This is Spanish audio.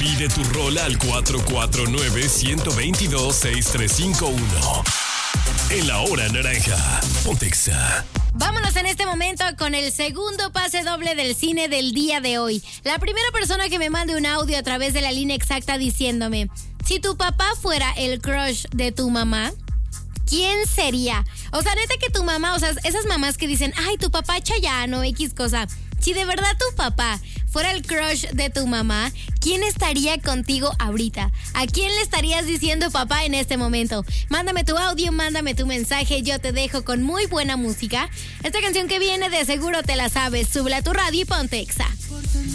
Pide tu rola al 449-122-6351. En la hora naranja, Ponte Exa. Vámonos en este momento con el segundo pase doble del cine del día de hoy. La primera persona que me mande un audio a través de la línea exacta diciéndome: si tu papá fuera el crush de tu mamá, ¿quién sería? O sea, neta que tu mamá, o sea, esas mamás que dicen, ay, tu papá Chayanne o X cosa. Si de verdad tu papá fuera el crush de tu mamá, ¿quién estaría contigo ahorita? ¿A quién le estarías diciendo papá en este momento? Mándame tu audio, mándame tu mensaje, yo te dejo con muy buena música. Esta canción que viene de seguro te la sabes. Súbela a tu radio y ponte Exa.